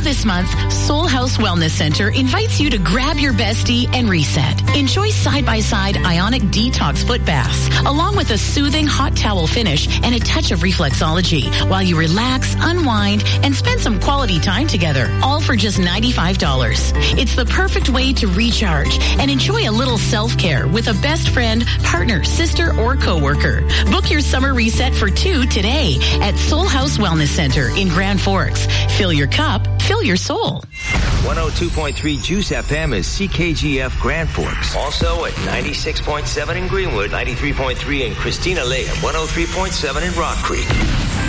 this month, Soul House Wellness Center invites you to grab your bestie and reset. Enjoy side-by-side ionic detox foot baths, along with a soothing hot towel finish and a touch of reflexology, while you relax, unwind, and spend some quality time together, all for just $95. It's the perfect way to recharge and enjoy a little self-care with a best friend, partner, sister, or coworker. Book your summer reset for 2 today at Soul House Wellness Center in Grand Forks. Fill your cup, fill your soul. 102.3 Juice FM is CKGF Grand Forks. Also at 96.7 in Greenwood, 93.3 in Christina Lake, and 103.7 in Rock Creek.